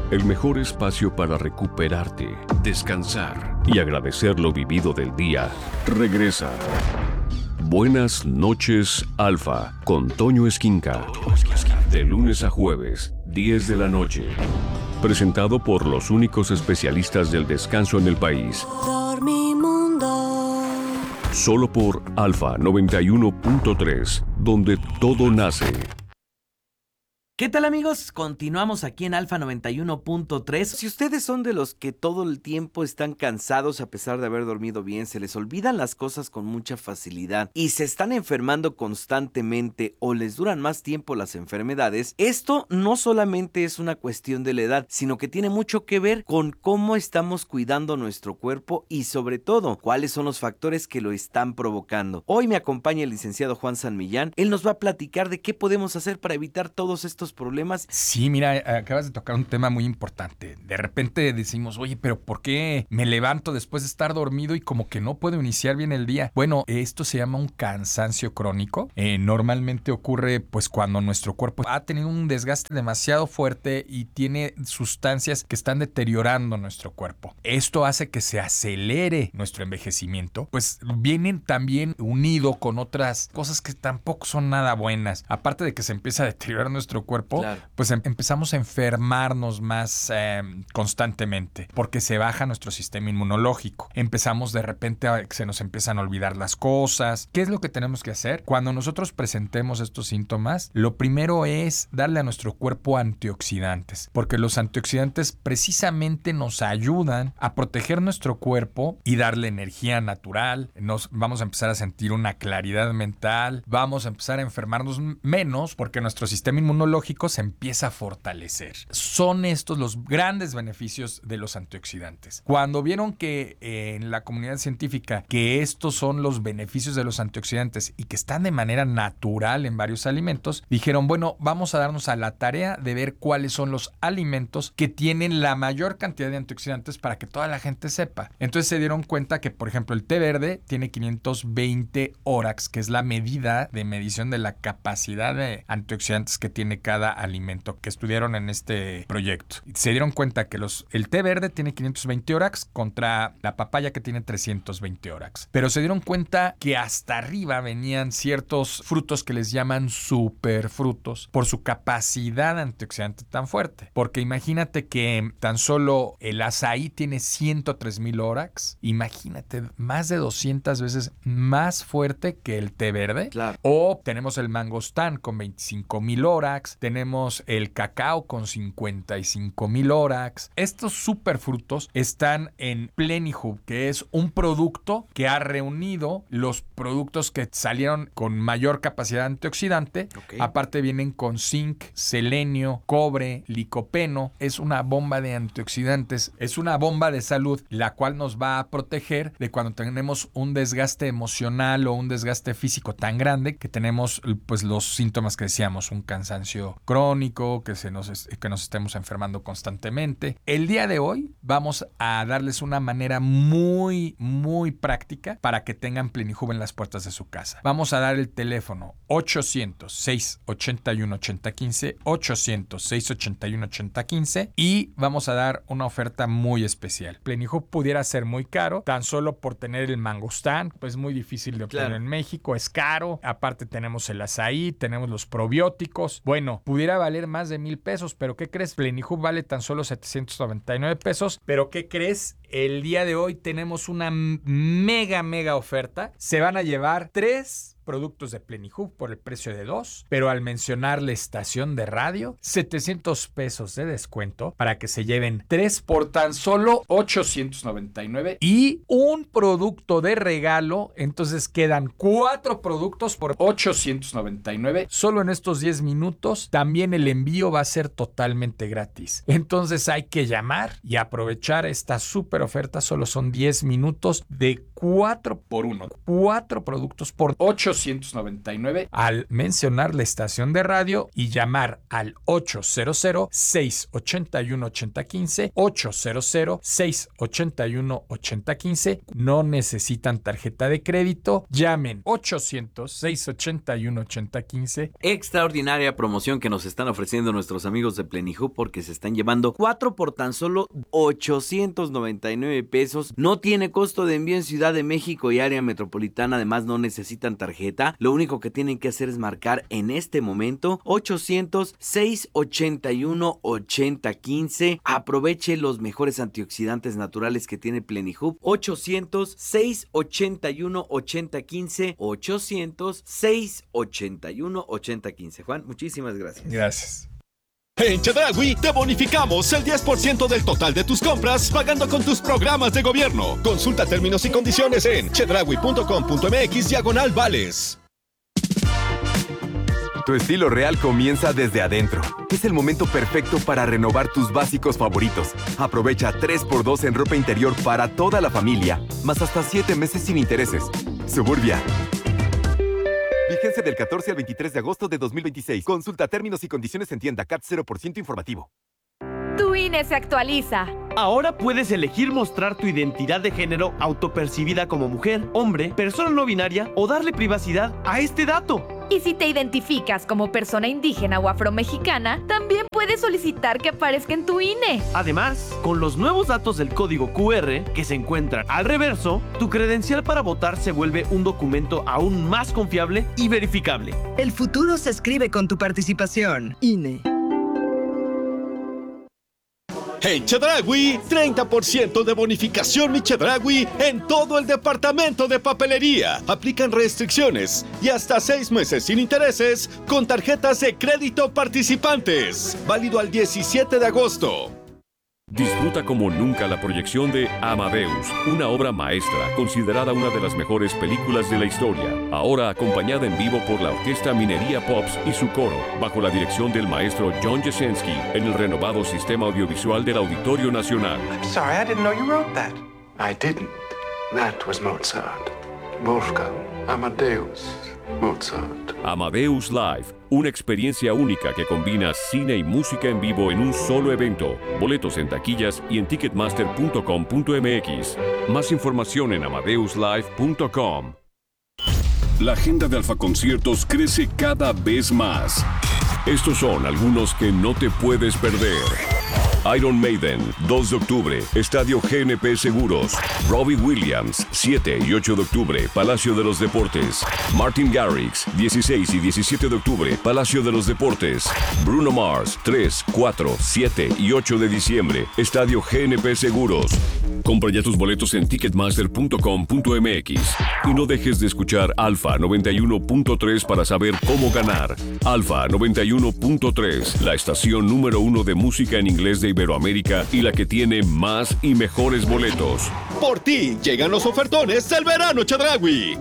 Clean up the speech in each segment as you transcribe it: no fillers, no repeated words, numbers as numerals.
el mejor espacio para recuperarte, descansar y agradecer lo vivido del día, regresa. Buenas noches, Alfa, con Toño Esquinca. De lunes a jueves, 10 de la noche. Presentado por los únicos especialistas del descanso en el país. Dormimundo. Solo por Alfa 91.3, donde todo nace. ¿Qué tal, amigos? Continuamos aquí en Alfa 91.3. Si ustedes son de los que todo el tiempo están cansados a pesar de haber dormido bien, se les olvidan las cosas con mucha facilidad y se están enfermando constantemente o les duran más tiempo las enfermedades, esto no solamente es una cuestión de la edad, sino que tiene mucho que ver con cómo estamos cuidando nuestro cuerpo y sobre todo, cuáles son los factores que lo están provocando. Hoy me acompaña el licenciado Juan San Millán. Él nos va a platicar de qué podemos hacer para evitar todos estos problemas. Sí, mira, acabas de tocar un tema muy importante. De repente decimos, oye, pero ¿por qué me levanto después de estar dormido y como que no puedo iniciar bien el día? Bueno, esto se llama un cansancio crónico. Normalmente ocurre pues cuando nuestro cuerpo ha tenido un desgaste demasiado fuerte y tiene sustancias que están deteriorando nuestro cuerpo. Esto hace que se acelere nuestro envejecimiento. Pues vienen también unido con otras cosas que tampoco son nada buenas. Aparte de que se empieza a deteriorar nuestro cuerpo, claro, pues empezamos a enfermarnos más constantemente porque se baja nuestro sistema inmunológico. Empezamos de repente a que se nos empiezan a olvidar las cosas. ¿Qué es lo que tenemos que hacer? Cuando nosotros presentemos estos síntomas, lo primero es darle a nuestro cuerpo antioxidantes, porque los antioxidantes precisamente nos ayudan a proteger nuestro cuerpo y darle energía natural. Nos vamos a empezar a sentir una claridad mental, vamos a empezar a enfermarnos menos porque nuestro sistema inmunológico se empieza a fortalecer. Son estos los grandes beneficios de los antioxidantes. Cuando vieron que en la comunidad científica que estos son los beneficios de los antioxidantes y que están de manera natural en varios alimentos, dijeron, bueno, vamos a darnos a la tarea de ver cuáles son los alimentos que tienen la mayor cantidad de antioxidantes para que toda la gente sepa. Entonces se dieron cuenta que, por ejemplo, el té verde tiene 520 ORACs, que es la medida de medición de la capacidad de antioxidantes que tiene cada alimento que estudiaron en este proyecto. Se dieron cuenta que el té verde tiene 520 ORACs contra la papaya que tiene 320 ORACs. Pero se dieron cuenta que hasta arriba venían ciertos frutos que les llaman superfrutos por su capacidad antioxidante tan fuerte. Porque imagínate que tan solo el azaí tiene 103,000 ORACs. Imagínate, más de 200 veces más fuerte que el té verde. Claro. O tenemos el mangostán con 25,000 ORACs. Tenemos el cacao con 55,000 ORACs. Estos superfrutos están en Plenihub, que es un producto que ha reunido los productos que salieron con mayor capacidad antioxidante. Okay. Aparte vienen con zinc, selenio, cobre, licopeno. Es una bomba de antioxidantes. Es una bomba de salud, la cual nos va a proteger de cuando tenemos un desgaste emocional o un desgaste físico tan grande que tenemos pues los síntomas que decíamos, un cansancio crónico, que nos estemos enfermando constantemente. El día de hoy vamos a darles una manera muy, muy práctica para que tengan Plenihub en las puertas de su casa. Vamos a dar el teléfono 800-681-8015, 800-681-8015 y vamos a dar una oferta muy especial. Plenihub pudiera ser muy caro, tan solo por tener el mangostán, pues muy difícil de obtener. Claro. En México, es caro. Aparte tenemos el azaí, tenemos los probióticos. Bueno, pudiera valer más de 1,000 pesos, pero ¿qué crees? Plenihub vale tan solo 799 pesos, pero ¿qué crees? El día de hoy tenemos una mega oferta. Se van a llevar 3 productos de Plenihub por el precio de 2, pero al mencionar la estación de radio, 700 pesos de descuento para que se lleven 3 por tan solo 899 y un producto de regalo. Entonces quedan 4 productos por 899 solo en estos 10 minutos. También el envío va a ser totalmente gratis. Entonces hay que llamar y aprovechar esta súper oferta. Solo son 10 minutos de 4 por 1. 4 productos por 899 al mencionar la estación de radio y llamar al 800-681-8015. 800-681-8015. No necesitan tarjeta de crédito. Llamen 800-681-8015. Extraordinaria promoción que nos están ofreciendo nuestros amigos de Plenihoop, porque se están llevando 4 por tan solo 899 pesos. No tiene costo de envío en Ciudad de México y área metropolitana. Además, no necesitan tarjeta. Lo único que tienen que hacer es marcar en este momento 800-681-8015. Aproveche los mejores antioxidantes naturales que tiene Plenihoop. 800-681-8015. 800-681-8015. Juan, muchísimas gracias. Gracias. En Chedraui te bonificamos el 10% del total de tus compras pagando con tus programas de gobierno. Consulta términos y condiciones en chedraui.com.mx/vales. Tu estilo real comienza desde adentro. Es el momento perfecto para renovar tus básicos favoritos. Aprovecha 3x2 en ropa interior para toda la familia, más hasta 7 meses sin intereses. Suburbia. Vigencia del 14 al 23 de agosto de 2026. Consulta términos y condiciones en tienda. CAT 0% informativo. Tu INE se actualiza. Ahora puedes elegir mostrar tu identidad de género autopercibida como mujer, hombre, persona no binaria o darle privacidad a este dato. Y si te identificas como persona indígena o afromexicana, también puedes solicitar que aparezca en tu INE. Además, con los nuevos datos del código QR que se encuentran al reverso, tu credencial para votar se vuelve un documento aún más confiable y verificable. El futuro se escribe con tu participación. INE. En Chedraui, 30% de bonificación Mi Chedraui en todo el departamento de papelería. Aplican restricciones y hasta 6 meses sin intereses con tarjetas de crédito participantes. Válido al 17 de agosto. Disfruta como nunca la proyección de Amadeus, una obra maestra considerada una de las mejores películas de la historia. Ahora acompañada en vivo por la Orquesta Minería Pops y su coro, bajo la dirección del maestro John Jasenski, en el renovado sistema audiovisual del Auditorio Nacional. I'm sorry, I didn't know you wrote that. I didn't. That was Mozart. Wolfgang Amadeus Mozart. Amadeus Live, una experiencia única que combina cine y música en vivo en un solo evento. Boletos en taquillas y en ticketmaster.com.mx. Más información en amadeuslive.com. La agenda de Alfa Conciertos crece cada vez más. Estos son algunos que no te puedes perder. Iron Maiden, 2 de octubre, Estadio GNP Seguros. Robbie Williams, 7 y 8 de octubre, Palacio de los Deportes. Martin Garrix, 16 y 17 de octubre, Palacio de los Deportes. Bruno Mars, 3, 4, 7 y 8 de diciembre, Estadio GNP Seguros. Compra ya tus boletos en ticketmaster.com.mx y no dejes de escuchar Alfa 91.3 para saber cómo ganar. Alfa 91.3, la estación número 1 de música en inglés de Iberoamérica y la que tiene más y mejores boletos. Por ti llegan los ofertones del verano Chedraui.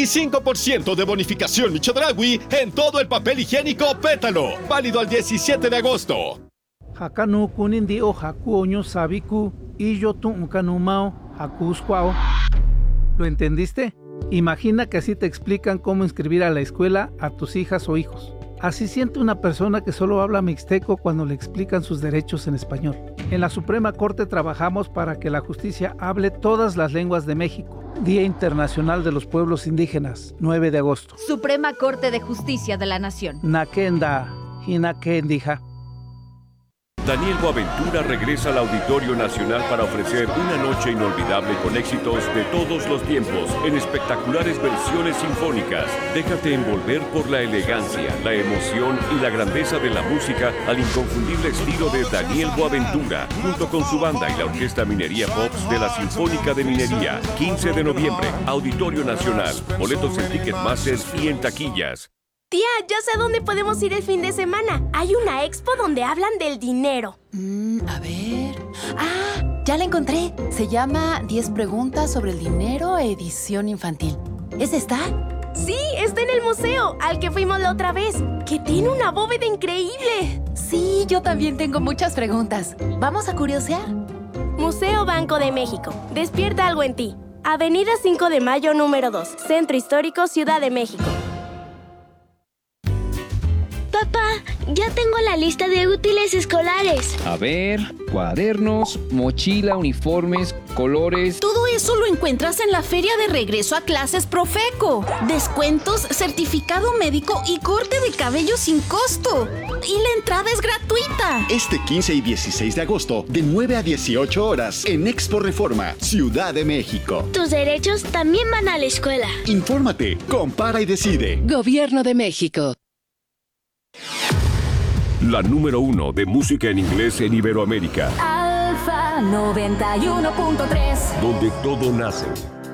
25% de bonificación Mi Chedraui en todo el papel higiénico Pétalo. Válido al 17 de agosto. Hakanu kunindi o haku oño sabiku y yo tu ukanumao hakusquao. ¿Lo entendiste? Imagina que así te explican cómo inscribir a la escuela a tus hijas o hijos. Así siente una persona que solo habla mixteco cuando le explican sus derechos en español. En la Suprema Corte trabajamos para que la justicia hable todas las lenguas de México. Día Internacional de los Pueblos Indígenas, 9 de agosto. Suprema Corte de Justicia de la Nación. Nakenda, hinakendija. Daniel Boaventura regresa al Auditorio Nacional para ofrecer una noche inolvidable con éxitos de todos los tiempos en espectaculares versiones sinfónicas. Déjate envolver por la elegancia, la emoción y la grandeza de la música al inconfundible estilo de Daniel Boaventura, junto con su banda y la Orquesta Minería Pops de la Sinfónica de Minería. 15 de noviembre, Auditorio Nacional. Boletos en Ticketmaster y en taquillas. Tía, ya sé a dónde podemos ir el fin de semana. Hay una expo donde hablan del dinero. A ver... ¡Ah! Ya la encontré. Se llama 10 preguntas sobre el dinero, edición infantil. ¿Esa está? Sí, está en el museo, al que fuimos la otra vez, que tiene una bóveda increíble. Sí, yo también tengo muchas preguntas. ¿Vamos a curiosear? Museo Banco de México. Despierta algo en ti. Avenida 5 de Mayo, número 2, Centro Histórico, Ciudad de México. Papá, ya tengo la lista de útiles escolares. A ver, cuadernos, mochila, uniformes, colores. Todo eso lo encuentras en la feria de regreso a clases Profeco. Descuentos, certificado médico y corte de cabello sin costo. Y la entrada es gratuita. Este 15 y 16 de agosto, de 9 a 18 horas, en Expo Reforma, Ciudad de México. Tus derechos también van a la escuela. Infórmate, compara y decide. Gobierno de México. La número 1 de música en inglés en Iberoamérica. Alfa 91.3. Donde todo nace.